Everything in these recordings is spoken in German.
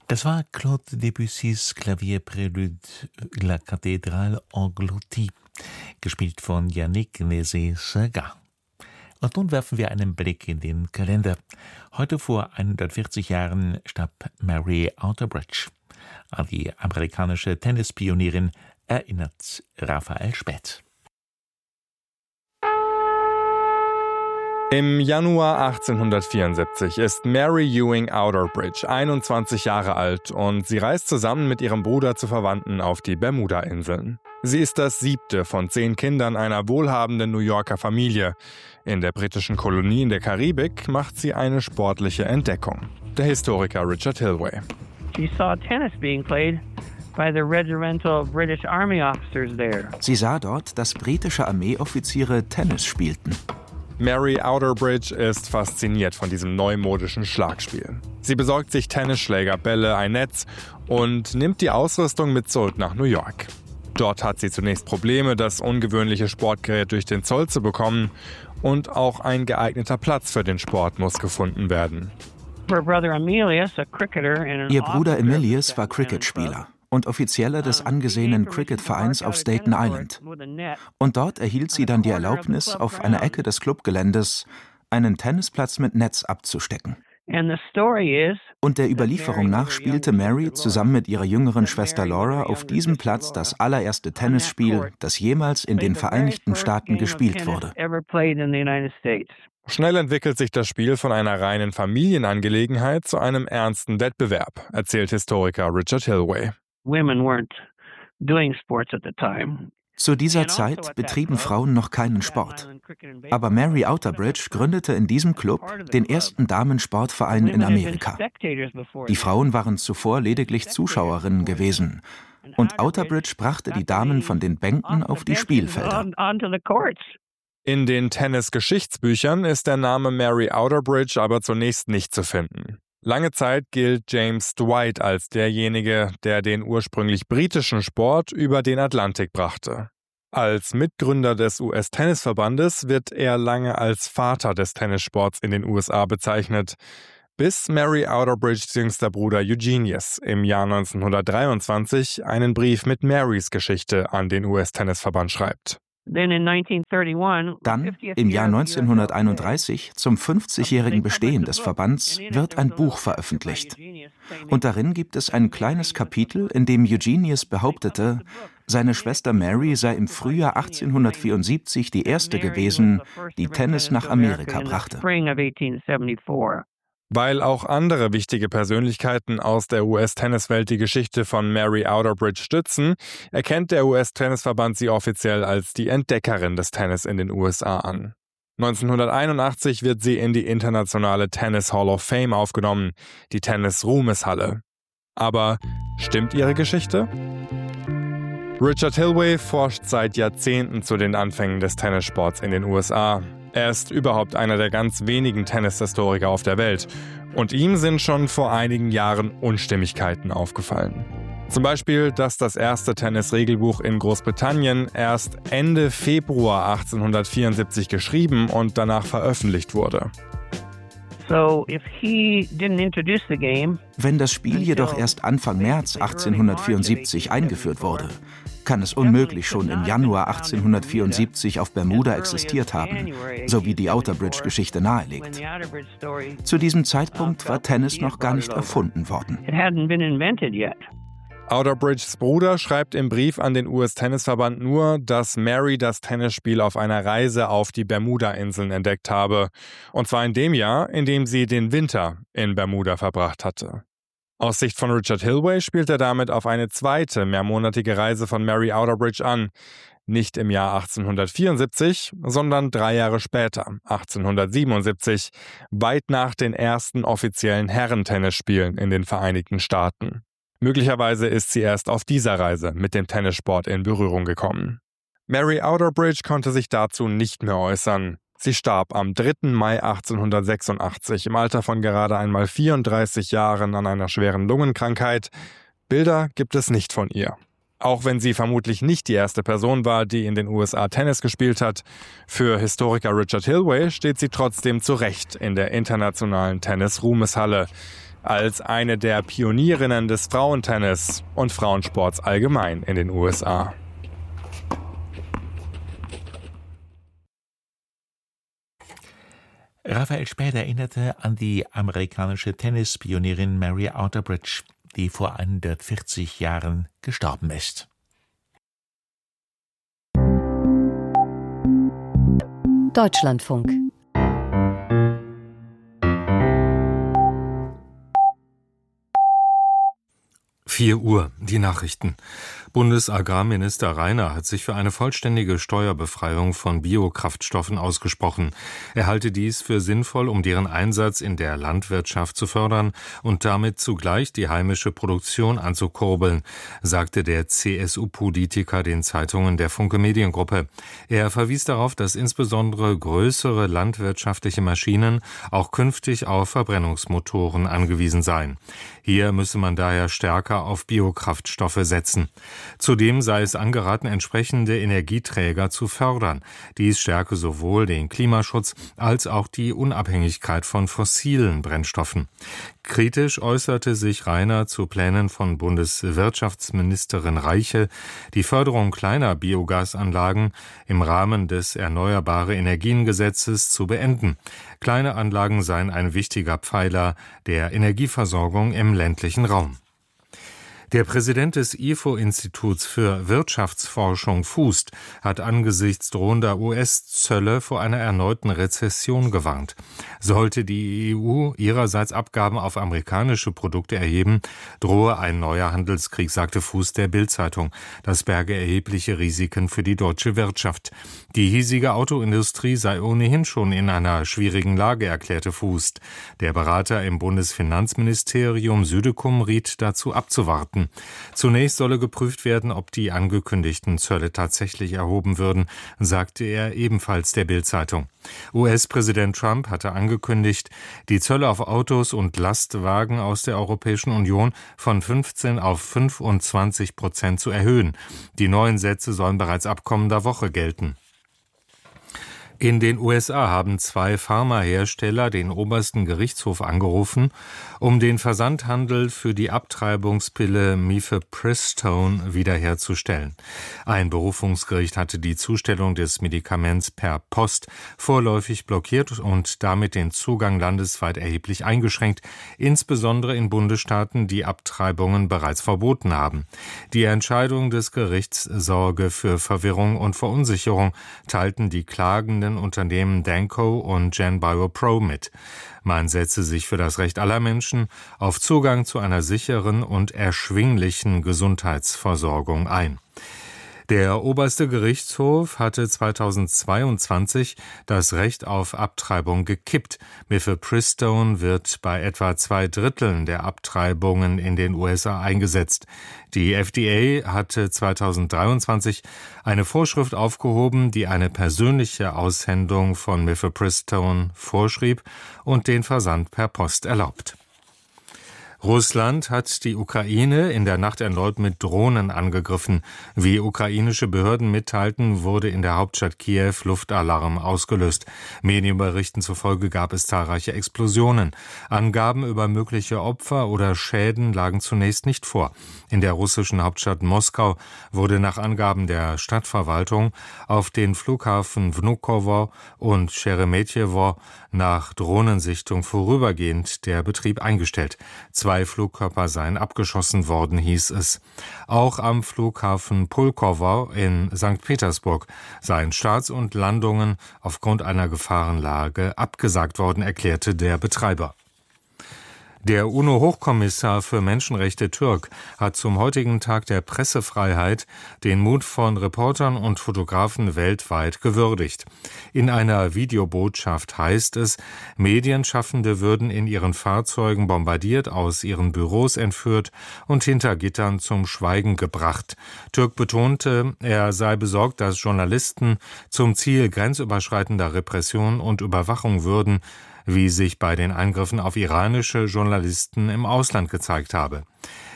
Es war Claude Debussys Klavierprälude La Cathédrale engloutie, gespielt von Yannick Nézet-Séguin. Und nun werfen wir einen Blick in den Kalender. Heute vor 140 Jahren starb Mary Outerbridge. An die amerikanische Tennispionierin erinnert Raphael Späth. Im Januar 1874 ist Mary Ewing Outerbridge 21 Jahre alt und sie reist zusammen mit ihrem Bruder zu Verwandten auf die Bermuda-Inseln. Sie ist das 7. von 10 Kindern einer wohlhabenden New Yorker Familie. In der britischen Kolonie in der Karibik macht sie eine sportliche Entdeckung. Der Historiker Richard Hilway. She saw tennis being played by the regimental British Army officers there. Sie sah dort, dass britische Armeeoffiziere Tennis spielten. Mary Outerbridge ist fasziniert von diesem neumodischen Schlagspiel. Sie besorgt sich Tennisschläger, Bälle, ein Netz und nimmt die Ausrüstung mit zurück nach New York. Dort hat sie zunächst Probleme, das ungewöhnliche Sportgerät durch den Zoll zu bekommen, und auch ein geeigneter Platz für den Sport muss gefunden werden. Ihr Bruder Emilius war Cricketspieler und Offizieller des angesehenen Cricketvereins auf Staten Island. Und dort erhielt sie dann die Erlaubnis, auf einer Ecke des Clubgeländes einen Tennisplatz mit Netz abzustecken. Und der Überlieferung nach spielte Mary zusammen mit ihrer jüngeren Schwester Laura auf diesem Platz das allererste Tennisspiel, das jemals in den Vereinigten Staaten gespielt wurde. Schnell entwickelt sich das Spiel von einer reinen Familienangelegenheit zu einem ernsten Wettbewerb, erzählt Historiker Richard Hilway. Zu dieser Zeit betrieben Frauen noch keinen Sport. Aber Mary Outerbridge gründete in diesem Club den ersten Damensportverein in Amerika. Die Frauen waren zuvor lediglich Zuschauerinnen gewesen. Und Outerbridge brachte die Damen von den Bänken auf die Spielfelder. In den Tennis-Geschichtsbüchern ist der Name Mary Outerbridge aber zunächst nicht zu finden. Lange Zeit gilt James Dwight als derjenige, der den ursprünglich britischen Sport über den Atlantik brachte. Als Mitgründer des US-Tennisverbandes wird er lange als Vater des Tennissports in den USA bezeichnet, bis Mary Outerbridges jüngster Bruder Eugenius im Jahr 1923 einen Brief mit Marys Geschichte an den US-Tennisverband schreibt. Dann, im Jahr 1931, zum 50-jährigen Bestehen des Verbands, wird ein Buch veröffentlicht. Und darin gibt es ein kleines Kapitel, in dem Eugenius behauptete, seine Schwester Mary sei im Frühjahr 1874 die erste gewesen, die Tennis nach Amerika brachte. Weil auch andere wichtige Persönlichkeiten aus der US-Tenniswelt die Geschichte von Mary Outerbridge stützen, erkennt der US-Tennisverband sie offiziell als die Entdeckerin des Tennis in den USA an. 1981 wird sie in die internationale Tennis Hall of Fame aufgenommen, die Tennis-Ruhmeshalle. Aber stimmt ihre Geschichte? Richard Hilway forscht seit Jahrzehnten zu den Anfängen des Tennissports in den USA. Er ist überhaupt einer der ganz wenigen Tennishistoriker auf der Welt. Und ihm sind schon vor einigen Jahren Unstimmigkeiten aufgefallen. Zum Beispiel, dass das erste Tennis-Regelbuch in Großbritannien erst Ende Februar 1874 geschrieben und danach veröffentlicht wurde. Wenn das Spiel jedoch erst Anfang März 1874 eingeführt wurde, kann es unmöglich schon im Januar 1874 auf Bermuda existiert haben, so wie die Outerbridge-Geschichte nahelegt. Zu diesem Zeitpunkt war Tennis noch gar nicht erfunden worden. Outerbridges Bruder schreibt im Brief an den US-Tennisverband nur, dass Mary das Tennisspiel auf einer Reise auf die Bermuda-Inseln entdeckt habe. Und zwar in dem Jahr, in dem sie den Winter in Bermuda verbracht hatte. Aus Sicht von Richard Hilway spielt er damit auf eine zweite, mehrmonatige Reise von Mary Outerbridge an. Nicht im Jahr 1874, sondern 3 Jahre später, 1877, weit nach den ersten offiziellen Herrentennisspielen in den Vereinigten Staaten. Möglicherweise ist sie erst auf dieser Reise mit dem Tennissport in Berührung gekommen. Mary Outerbridge konnte sich dazu nicht mehr äußern. Sie starb am 3. Mai 1886 im Alter von gerade einmal 34 Jahren an einer schweren Lungenkrankheit. Bilder gibt es nicht von ihr. Auch wenn sie vermutlich nicht die erste Person war, die in den USA Tennis gespielt hat, für Historiker Richard Hilway steht sie trotzdem zu Recht in der internationalen Tennis-Ruhmeshalle. als eine der Pionierinnen des Frauentennis und Frauensports allgemein in den USA. Raphael Späth erinnerte an die amerikanische Tennispionierin Mary Outerbridge, die vor 140 Jahren gestorben ist. Deutschlandfunk. Uhr, die Nachrichten. Bundesagrarminister Rainer hat sich für eine vollständige Steuerbefreiung von Biokraftstoffen ausgesprochen. Er halte dies für sinnvoll, um deren Einsatz in der Landwirtschaft zu fördern und damit zugleich die heimische Produktion anzukurbeln, sagte der CSU-Politiker den Zeitungen der Funke Mediengruppe. Er verwies darauf, dass insbesondere größere landwirtschaftliche Maschinen auch künftig auf Verbrennungsmotoren angewiesen seien. Hier müsse man daher stärker auf Biokraftstoffe setzen. Zudem sei es angeraten, entsprechende Energieträger zu fördern. Dies stärke sowohl den Klimaschutz als auch die Unabhängigkeit von fossilen Brennstoffen. Kritisch äußerte sich Rainer zu Plänen von Bundeswirtschaftsministerin Reiche, die Förderung kleiner Biogasanlagen im Rahmen des Erneuerbare-Energien-Gesetzes zu beenden. Kleine Anlagen seien ein wichtiger Pfeiler der Energieversorgung im ländlichen Raum. Der Präsident des IFO-Instituts für Wirtschaftsforschung FUST hat angesichts drohender US-Zölle vor einer erneuten Rezession gewarnt. Sollte die EU ihrerseits Abgaben auf amerikanische Produkte erheben, drohe ein neuer Handelskrieg, sagte FUST der Bild-Zeitung. Das berge erhebliche Risiken für die deutsche Wirtschaft. Die hiesige Autoindustrie sei ohnehin schon in einer schwierigen Lage, erklärte FUST. Der Berater im Bundesfinanzministerium Südekum riet dazu abzuwarten. Zunächst solle geprüft werden, ob die angekündigten Zölle tatsächlich erhoben würden, sagte er ebenfalls der Bild-Zeitung. US-Präsident Trump hatte angekündigt, die Zölle auf Autos und Lastwagen aus der Europäischen Union von 15 auf 25% zu erhöhen. Die neuen Sätze sollen bereits ab kommender Woche gelten. In den USA haben 2 Pharmahersteller den obersten Gerichtshof angerufen, um den Versandhandel für die Abtreibungspille Mifepristone wiederherzustellen. Ein Berufungsgericht hatte die Zustellung des Medikaments per Post vorläufig blockiert und damit den Zugang landesweit erheblich eingeschränkt, insbesondere in Bundesstaaten, die Abtreibungen bereits verboten haben. Die Entscheidung des Gerichts sorge für Verwirrung und Verunsicherung, teilten die klagenden Unternehmen Danco und GenBioPro mit. Man setze sich für das Recht aller Menschen auf Zugang zu einer sicheren und erschwinglichen Gesundheitsversorgung ein. Der oberste Gerichtshof hatte 2022 das Recht auf Abtreibung gekippt. Mifepristone wird bei etwa 2/3 der Abtreibungen in den USA eingesetzt. Die FDA hatte 2023 eine Vorschrift aufgehoben, die eine persönliche Aushändung von Mifepristone vorschrieb und den Versand per Post erlaubt. Russland hat die Ukraine in der Nacht erneut mit Drohnen angegriffen. Wie ukrainische Behörden mitteilten, wurde in der Hauptstadt Kiew Luftalarm ausgelöst. Medienberichten zufolge gab es zahlreiche Explosionen. Angaben über mögliche Opfer oder Schäden lagen zunächst nicht vor. In der russischen Hauptstadt Moskau wurde nach Angaben der Stadtverwaltung auf den Flughafen Vnukovo und Scheremetjewo nach Drohnensichtung vorübergehend der Betrieb eingestellt. 2 Flugkörper seien abgeschossen worden, hieß es. Auch am Flughafen Pulkowo in St. Petersburg seien Starts und Landungen aufgrund einer Gefahrenlage abgesagt worden, erklärte der Betreiber. Der UNO-Hochkommissar für Menschenrechte Türk hat zum heutigen Tag der Pressefreiheit den Mut von Reportern und Fotografen weltweit gewürdigt. In einer Videobotschaft heißt es, Medienschaffende würden in ihren Fahrzeugen bombardiert, aus ihren Büros entführt und hinter Gittern zum Schweigen gebracht. Türk betonte, er sei besorgt, dass Journalisten zum Ziel grenzüberschreitender Repression und Überwachung würden, wie sich bei den Angriffen auf iranische Journalisten im Ausland gezeigt habe.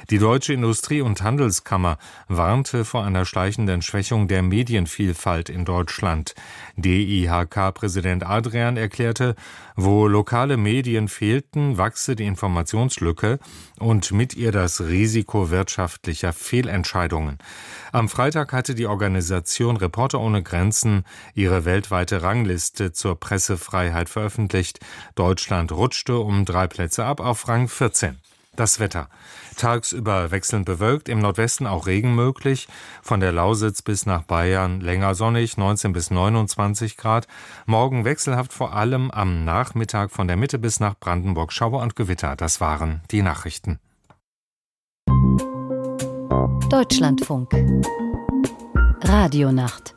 Die Deutsche Industrie- und Handelskammer warnte vor einer schleichenden Schwächung der Medienvielfalt in Deutschland. DIHK-Präsident Adrian erklärte, wo lokale Medien fehlten, wachse die Informationslücke und mit ihr das Risiko wirtschaftlicher Fehlentscheidungen. Am Freitag hatte die Organisation Reporter ohne Grenzen ihre weltweite Rangliste zur Pressefreiheit veröffentlicht. Deutschland rutschte um 3 Plätze ab auf Rang 14. Das Wetter. Tagsüber wechselnd bewölkt, im Nordwesten auch Regen möglich. Von der Lausitz bis nach Bayern länger sonnig, 19 bis 29 Grad. Morgen wechselhaft, vor allem am Nachmittag von der Mitte bis nach Brandenburg Schauer und Gewitter. Das waren die Nachrichten. Deutschlandfunk. Radionacht.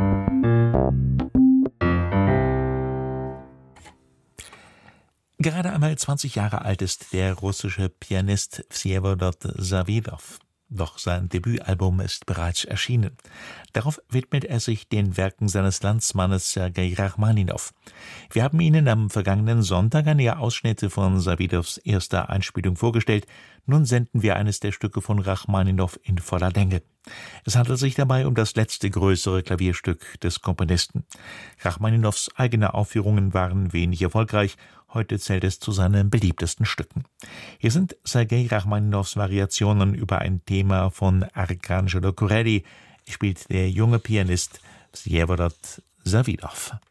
Gerade einmal 20 Jahre alt ist der russische Pianist Wsjewolod Savidow. Doch sein Debütalbum ist bereits erschienen. Darauf widmet er sich den Werken seines Landsmannes Sergei Rachmaninow. Wir haben Ihnen am vergangenen Sonntag einige Ausschnitte von Savidows erster Einspielung vorgestellt. Nun senden wir eines der Stücke von Rachmaninow in voller Länge. Es handelt sich dabei um das letzte größere Klavierstück des Komponisten. Rachmaninows eigene Aufführungen waren wenig erfolgreich. Heute zählt es zu seinen beliebtesten Stücken. Hier sind Sergei Rachmaninows Variationen über ein Thema von Arcangelo Corelli. Spielt der junge Pianist Wsjewolod Savidow.